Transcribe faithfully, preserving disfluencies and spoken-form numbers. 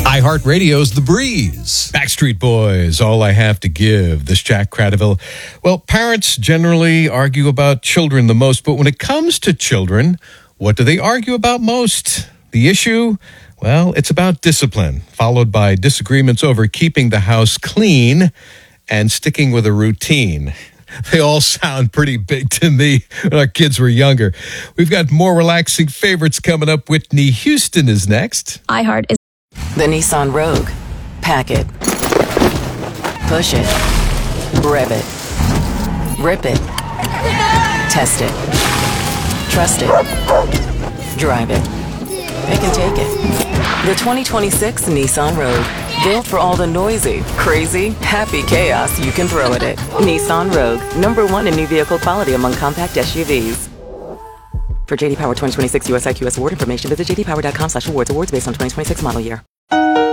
iHeartRadio's The Breeze. Backstreet Boys, All I Have to Give. This Jack Cradaville. Well, parents generally argue about children the most, but when it comes to children, what do they argue about most? The issue? Well, it's about discipline, followed by disagreements over keeping the house clean and sticking with a routine. They all sound pretty big to me when our kids were younger. We've got more relaxing favorites coming up. Whitney Houston is next. iHeart is the Nissan Rogue. Pack it. Push it. Rev it. Rip it. Test it. Trust it. Drive it. Pick and take it. The twenty twenty-six Nissan Rogue. Built for all the noisy, crazy, happy chaos you can throw at it. Nissan Rogue. Number one in new vehicle quality among compact S U Vs. For J D Power twenty twenty-six U S I Q S award information, visit j d power dot com slash awards. Awards based on twenty twenty-six model year.